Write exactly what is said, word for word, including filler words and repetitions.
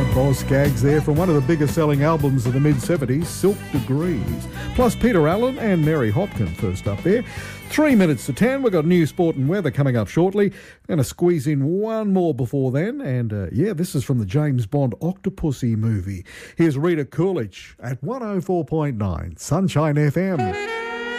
Boz Scaggs there from one of the biggest selling albums of the mid-seventies, Silk Degrees. Plus Peter Allen and Mary Hopkin first up there. Three minutes to ten. We've got news, sport and weather coming up shortly. Going to squeeze in one more before then. And uh, yeah, this is from the James Bond Octopussy movie. Here's Rita Coolidge at one oh four point nine Sunshine F M.